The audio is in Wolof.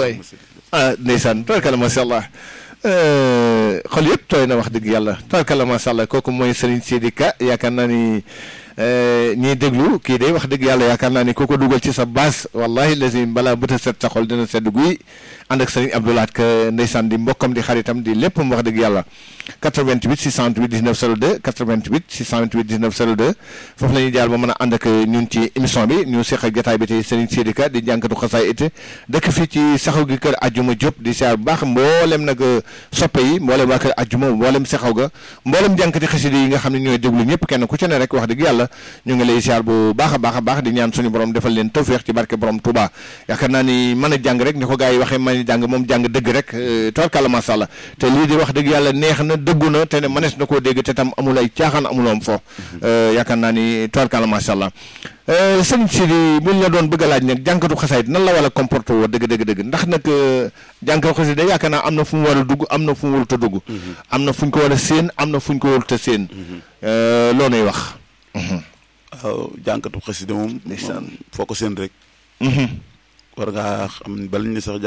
walay ndeysaan tabarkalla macha allah xol yëpp tooy na wax dëgg yàlla tabarkalla macha allah kooku mooy Serigne Sidi Ka yaakaar naa ni ñiy déglu kii de wax dëgg yàlla yaakaar naa ni ku ko dugal ci sa baas wallahi lazim balaa bët a set sa xol dina sedd guy ànd ak Serigne Abdou Lahad Ka ndeysaan di mbokkam di xaritam di léppam wax dëgg yàlla 88 628 19 02 88 628 19 02 foofu la ñuy jaar ba mën a ànd ak ñun ci émission bi ñu seq ak jotaay bi tey Serigne Sidi Ka di jànkatu xasaay it dëkk fii ci saxaw gi kër Ajjuma Diop di siyaar bu baax mboolem nag soppe yi mboolem waa kër Ajjuma mboolem saxaw ga mboolem jànkati xasida yi nga xam ne ñooy déglu ñëpp kenn ku ci ne rek wax dëgg yàlla ñu ngi lay siyaar bu baax a baax di ñaan suñu borom defal leen tawféex ci barke borom Touba yaakaar naa ni mën a jàng rek ni ko gars yi waxee mën a jàng moom jàng dëgg rek tabarkàlla macha allah te lii di wax dëgg yàlla neex na dëggu na te ne mënees na koo dégg te tam amul ay caaxaan amul am fo yaakaar naa ni tabarkàlla macha allah sëñ Sidi buñ la doon bëgg a laaj nag jànkatu xasaayit nan la wala comporté woo dëgg ndax nag jànkatu xasaayit da yaakaar naa am na fu mu war a dugg am na fu mu warut a dugg am na fu ñu ko war a séen am na fu ñu ko warut a séen loo nuy wax waaw jànkatu xasida moom foo ko seen rek war ngaa xam bala ñu sax